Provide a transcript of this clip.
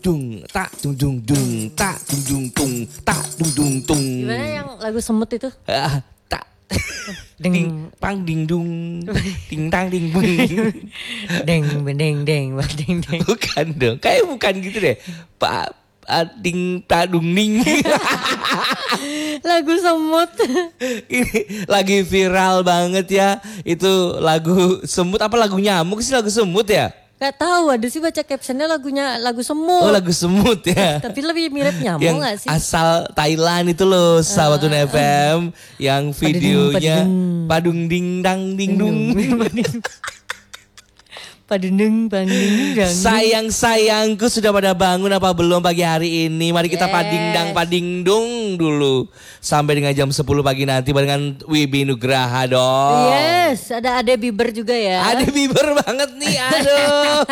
dung tak dung dung dung tak dung dung tung tak dung dung tung. Gimana yang lagu semut itu? Tak Ding pang ding dung ding tang ding bung. deng deng deng deng deng. Bukan dong, kayak bukan gitu deh. Pak ding tadung ning. Lagu semut. Ini lagi viral banget ya. Itu lagu semut apa lagu nyamuk sih, lagu semut ya? Gak tahu, ada sih baca captionnya lagu semut. Oh lagu semut ya. Tapi lebih mirip nyamuk Yang gak sih? asal Thailand itu loh, Sahabatun FM. Yang videonya padung ding dang ding dung. Padendeng banding dang. Sayang-sayangku sudah pada bangun apa belum pagi hari ini? Mari kita padingdang padingdung dulu sampai dengan jam 10 pagi nanti barengan Wibi Nugraha dong. Yes, ada Ade Bieber juga ya. Ada Bieber banget nih, aduh.